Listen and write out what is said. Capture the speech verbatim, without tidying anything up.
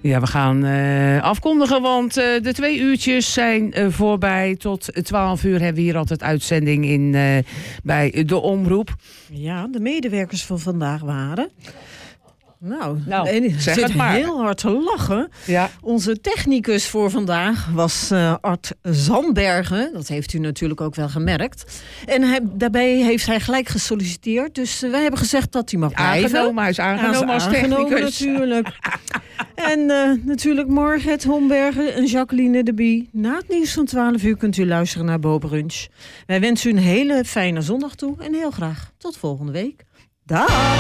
Ja, we gaan uh, afkondigen, want uh, de twee uurtjes zijn uh, voorbij. Tot twaalf uur hebben we hier altijd uitzending in, uh, bij de Omroep. Ja, de medewerkers van vandaag waren... Nou, nou en zeg zit het maar. heel hard te lachen. Ja. Onze technicus voor vandaag was uh, Art Zandbergen. Dat heeft u natuurlijk ook wel gemerkt. En hij, daarbij heeft hij gelijk gesolliciteerd. Dus uh, wij hebben gezegd dat hij mag blijven. Aangenomen, hij is aangenomen hij is als aangenomen, technicus. natuurlijk. En uh, natuurlijk Margret Hombergen en Jacqueline de Bie. Na het nieuws van twaalf uur kunt u luisteren naar Bo Brunch. Wij wensen u een hele fijne zondag toe. En heel graag tot volgende week. Dag!